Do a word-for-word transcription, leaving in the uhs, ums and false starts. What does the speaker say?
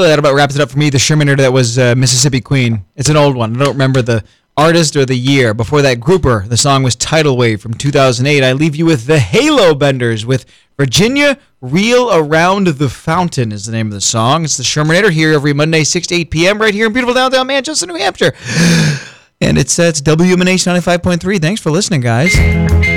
that about wraps it up for me. The Shermanator that was uh, Mississippi Queen. It's an old one. I don't remember the artist or the year. Before that, Grouper. The song was Tidal Wave from two thousand eight. I leave you with the Halo Benders with Virginia Reel Around the Fountain is the name of the song. It's the Shermanator here every Monday, six to eight p.m. right here in beautiful downtown Manchester, New Hampshire. And it's, uh, it's W M N H ninety-five point three. Thanks for listening, guys.